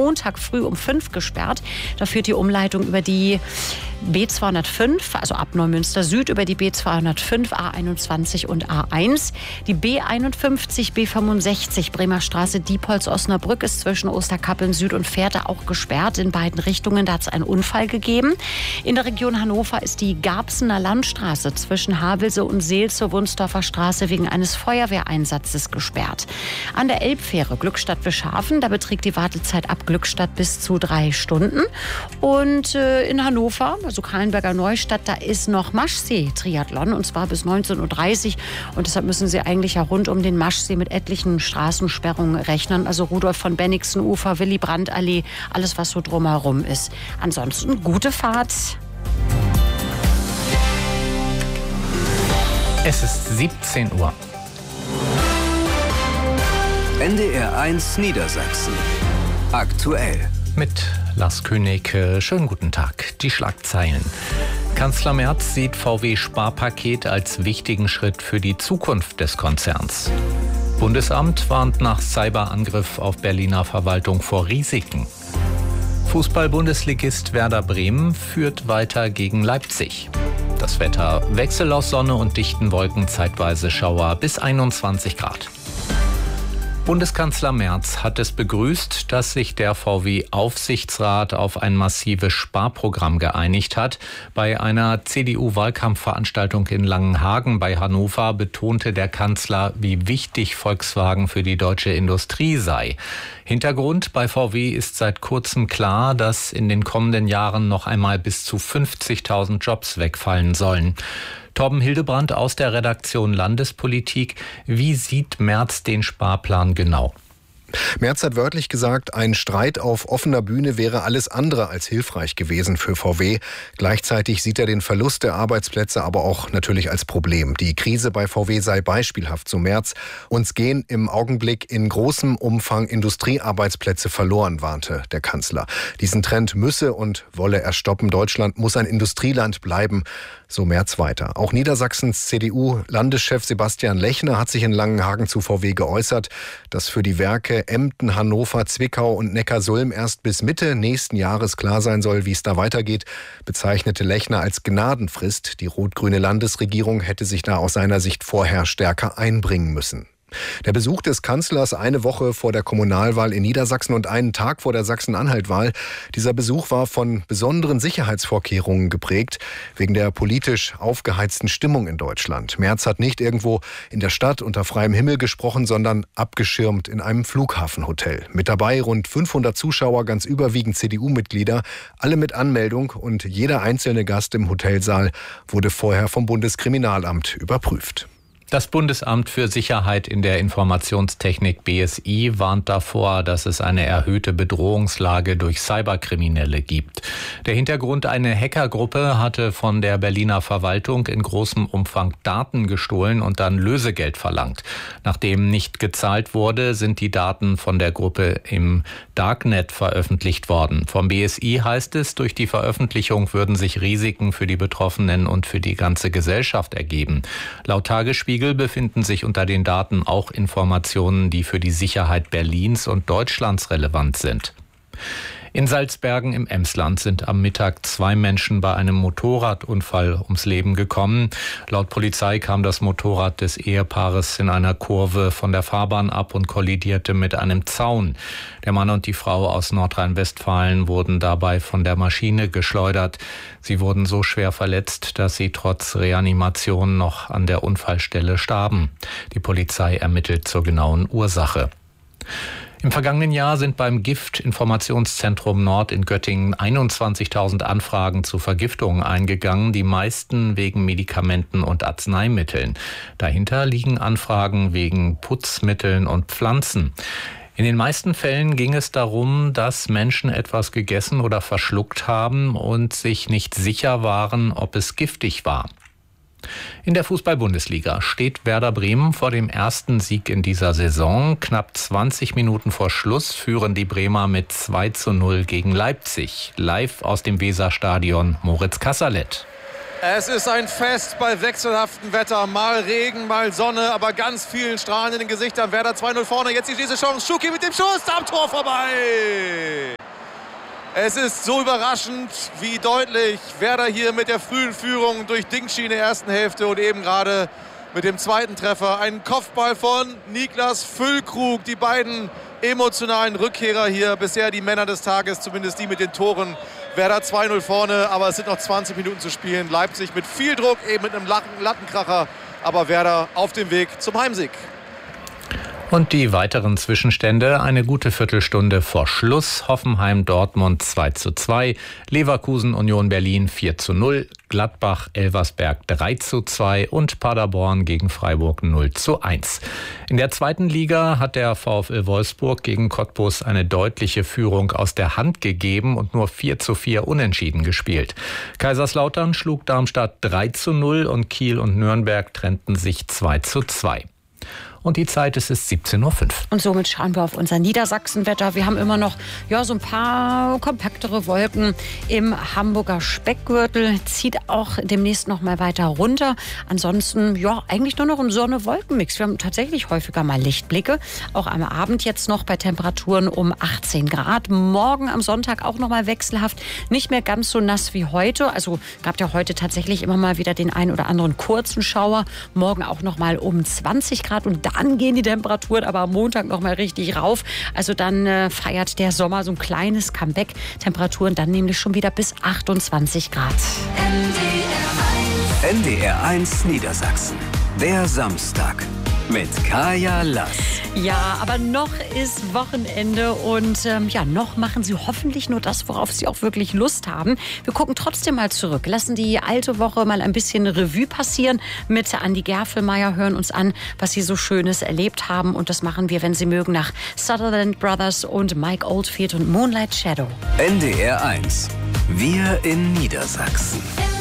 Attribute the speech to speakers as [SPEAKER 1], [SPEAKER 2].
[SPEAKER 1] Montag früh um 5 gesperrt. Da führt die Umleitung über die B205, also ab Neumünster Süd über die B205, A21 und A1. Die B51, B65, Bremer Straße, Diepholz, Osnabrück ist zwischen Osterkappeln Süd und Fährte auch gesperrt in beiden Richtungen. Da hat es einen Unfall gegeben. In der Region Hannover ist die Garbsener Landstraße zwischen Havelse und Seelze, Wunsdorfer Straße wegen eines Feuerwehreinsatzes gesperrt. An der Elbfähre Glückstadt-Wischhafen, da beträgt die Wartezeit ab Glückstadt bis zu 3 Stunden. Und in Hannover, also Kahlenberger Neustadt, da ist noch Maschsee-Triathlon und zwar bis 19:30 Uhr. Und deshalb müssen Sie eigentlich ja rund um den Maschsee mit etlichen Straßensperrungen rechnen. Also Rudolf von Bennigsen Ufer, Willy Brandt Allee, alles was so drumherum ist. Ansonsten gute Fahrt.
[SPEAKER 2] Es ist 17 Uhr.
[SPEAKER 3] NDR 1 Niedersachsen. Aktuell.
[SPEAKER 2] Mit Lars König, schönen guten Tag. Die Schlagzeilen. Kanzler Merz sieht VW-Sparpaket als wichtigen Schritt für die Zukunft des Konzerns. Bundesamt warnt nach Cyberangriff auf Berliner Verwaltung vor Risiken. Fußball-Bundesligist Werder Bremen führt weiter gegen Leipzig. Das Wetter: Wechsel aus Sonne und dichten Wolken, zeitweise Schauer bis 21 Grad. Bundeskanzler Merz hat es begrüßt, dass sich der VW-Aufsichtsrat auf ein massives Sparprogramm geeinigt hat. Bei einer CDU-Wahlkampfveranstaltung in Langenhagen bei Hannover betonte der Kanzler, wie wichtig Volkswagen für die deutsche Industrie sei. Hintergrund: Bei VW ist seit kurzem klar, dass in den kommenden Jahren noch einmal bis zu 50.000 Jobs wegfallen sollen. Torben Hildebrand aus der Redaktion Landespolitik. Wie sieht Merz den Sparplan genau?
[SPEAKER 4] Merz hat wörtlich gesagt, ein Streit auf offener Bühne wäre alles andere als hilfreich gewesen für VW. Gleichzeitig sieht er den Verlust der Arbeitsplätze aber auch natürlich als Problem. Die Krise bei VW sei beispielhaft, so Merz. Uns gehen im Augenblick in großem Umfang Industriearbeitsplätze verloren, warnte der Kanzler. Diesen Trend müsse und wolle er stoppen. Deutschland muss ein Industrieland bleiben, so Merz weiter. Auch Niedersachsens CDU-Landeschef Sebastian Lechner hat sich in Langenhagen zu VW geäußert, dass für die Werke Emden, Hannover, Zwickau und Neckarsulm erst bis Mitte nächsten Jahres klar sein soll, wie es da weitergeht, bezeichnete Lechner als Gnadenfrist. Die rot-grüne Landesregierung hätte sich da aus seiner Sicht vorher stärker einbringen müssen. Der Besuch des Kanzlers eine Woche vor der Kommunalwahl in Niedersachsen und einen Tag vor der Sachsen-Anhalt-Wahl. Dieser Besuch war von besonderen Sicherheitsvorkehrungen geprägt, wegen der politisch aufgeheizten Stimmung in Deutschland. Merz hat nicht irgendwo in der Stadt unter freiem Himmel gesprochen, sondern abgeschirmt in einem Flughafenhotel. Mit dabei rund 500 Zuschauer, ganz überwiegend CDU-Mitglieder, alle mit Anmeldung, und jeder einzelne Gast im Hotelsaal wurde vorher vom Bundeskriminalamt überprüft.
[SPEAKER 2] Das Bundesamt für Sicherheit in der Informationstechnik BSI warnt davor, dass es eine erhöhte Bedrohungslage durch Cyberkriminelle gibt. Der Hintergrund: Eine Hackergruppe hatte von der Berliner Verwaltung in großem Umfang Daten gestohlen und dann Lösegeld verlangt. Nachdem nicht gezahlt wurde, sind die Daten von der Gruppe im Darknet veröffentlicht worden. Vom BSI heißt es, durch die Veröffentlichung würden sich Risiken für die Betroffenen und für die ganze Gesellschaft ergeben. Laut Tagesspiegel befinden sich unter den Daten auch Informationen, die für die Sicherheit Berlins und Deutschlands relevant sind. In Salzbergen im Emsland sind am Mittag 2 Menschen bei einem Motorradunfall ums Leben gekommen. Laut Polizei kam das Motorrad des Ehepaares in einer Kurve von der Fahrbahn ab und kollidierte mit einem Zaun. Der Mann und die Frau aus Nordrhein-Westfalen wurden dabei von der Maschine geschleudert. Sie wurden so schwer verletzt, dass sie trotz Reanimation noch an der Unfallstelle starben. Die Polizei ermittelt zur genauen Ursache. Im vergangenen Jahr sind beim Giftinformationszentrum Nord in Göttingen 21.000 Anfragen zu Vergiftungen eingegangen, die meisten wegen Medikamenten und Arzneimitteln. Dahinter liegen Anfragen wegen Putzmitteln und Pflanzen. In den meisten Fällen ging es darum, dass Menschen etwas gegessen oder verschluckt haben und sich nicht sicher waren, ob es giftig war. In der Fußball-Bundesliga steht Werder Bremen vor dem ersten Sieg in dieser Saison. Knapp 20 Minuten vor Schluss führen die Bremer mit 2:0 gegen Leipzig. Live aus dem Weserstadion, Moritz Kasserlet.
[SPEAKER 5] Es ist ein Fest bei wechselhaftem Wetter. Mal Regen, mal Sonne, aber ganz vielen Strahlen in den Gesichtern. Werder 2:0 vorne, jetzt die nächste Chance. Schuki mit dem Schuss, am Tor vorbei. Es ist so überraschend, wie deutlich Werder hier mit der frühen Führung durch Dingshi in der ersten Hälfte und eben gerade mit dem zweiten Treffer. Ein Kopfball von Niklas Füllkrug. Die beiden emotionalen Rückkehrer hier, bisher die Männer des Tages, zumindest die mit den Toren. Werder 2-0 vorne, aber es sind noch 20 Minuten zu spielen. Leipzig mit viel Druck, eben mit einem Lattenkracher, aber Werder auf dem Weg zum Heimsieg.
[SPEAKER 2] Und die weiteren Zwischenstände: eine gute Viertelstunde vor Schluss. Hoffenheim-Dortmund 2:2, Leverkusen-Union Berlin 4:0, Gladbach-Elversberg 3:2 und Paderborn gegen Freiburg 0:1. In der zweiten Liga hat der VfL Wolfsburg gegen Cottbus eine deutliche Führung aus der Hand gegeben und nur 4:4 unentschieden gespielt. Kaiserslautern schlug Darmstadt 3:0 und Kiel und Nürnberg trennten sich 2:2. Und die Zeit ist 17:05 Uhr.
[SPEAKER 1] Und somit schauen wir auf unser Niedersachsenwetter. Wir haben immer noch so ein paar kompaktere Wolken im Hamburger Speckgürtel. Zieht auch demnächst noch mal weiter runter. Ansonsten eigentlich nur noch ein Sonne-Wolken-Mix. Wir haben tatsächlich häufiger mal Lichtblicke. Auch am Abend jetzt noch bei Temperaturen um 18 Grad. Morgen am Sonntag auch noch mal wechselhaft. Nicht mehr ganz so nass wie heute. Also gab ja heute tatsächlich immer mal wieder den ein oder anderen kurzen Schauer. Morgen auch noch mal um 20 Grad. Und dann gehen die Temperaturen aber am Montag noch mal richtig rauf. Also dann feiert der Sommer so ein kleines Comeback. Temperaturen dann nämlich schon wieder bis 28 Grad.
[SPEAKER 3] NDR1 Niedersachsen. Der Samstag mit Kaya Lass.
[SPEAKER 1] Ja, aber noch ist Wochenende und noch machen Sie hoffentlich nur das, worauf Sie auch wirklich Lust haben. Wir gucken trotzdem mal zurück, lassen die alte Woche mal ein bisschen Revue passieren mit Andi Gerfelmeier, hören uns an, was Sie so Schönes erlebt haben, und das machen wir, wenn Sie mögen, nach Sutherland Brothers und Mike Oldfield und Moonlight Shadow.
[SPEAKER 3] NDR1. Wir in Niedersachsen.